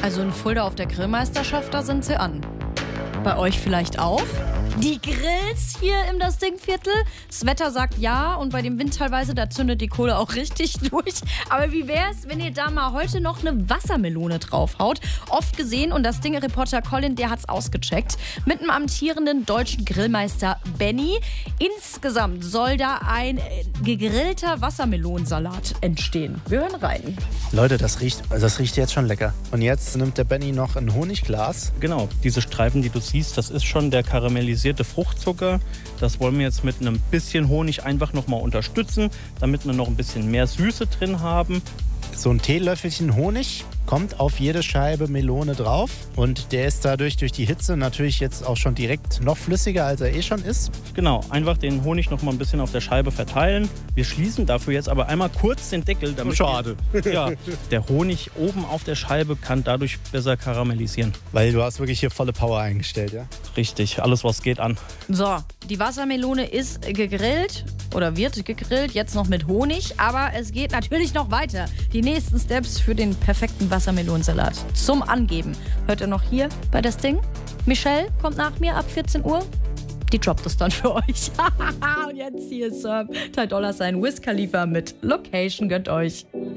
Also in Fulda auf der Grillmeisterschaft, da sind sie an. Bei euch vielleicht auch? Die Grills hier im Das Ding-Viertel? Das Wetter sagt ja und bei dem Wind teilweise, da zündet die Kohle auch richtig durch. Aber wie wär's, wenn ihr da mal heute noch eine Wassermelone draufhaut? Oft gesehen und das Ding-Reporter Colin, der hat's ausgecheckt. Mit einem amtierenden deutschen Grillmeister Benny. Insgesamt soll da ein gegrillter Wassermelonensalat entstehen. Wir hören rein. Leute, das riecht jetzt schon lecker. Und jetzt nimmt der Benny noch ein Honigglas. Genau, diese Streifen, die du siehst, das ist schon der karamellisierte Fruchtzucker. Das wollen wir jetzt mit einem bisschen Honig einfach nochmal unterstützen, damit wir noch ein bisschen mehr Süße drin haben. So ein Teelöffelchen Honig kommt auf jede Scheibe Melone drauf und der ist dadurch durch die Hitze natürlich jetzt auch schon direkt noch flüssiger, als er schon ist. Genau, einfach den Honig noch mal ein bisschen auf der Scheibe verteilen. Wir schließen dafür jetzt aber einmal kurz den Deckel, damit der Honig oben auf der Scheibe kann dadurch besser karamellisieren. Weil du hast wirklich hier volle Power eingestellt, ja? Richtig, alles was geht an. So, die Wassermelone ist gegrillt oder wird gegrillt, jetzt noch mit Honig, aber es geht natürlich noch weiter. Die nächsten Steps für den perfekten Wassermelonensalat zum Angeben. Hört ihr noch hier bei Das Ding? Michelle kommt nach mir ab 14 Uhr. Die droppt es dann für euch. Und jetzt hier ist $3 Wiz Khalifa mit Location, gönnt euch.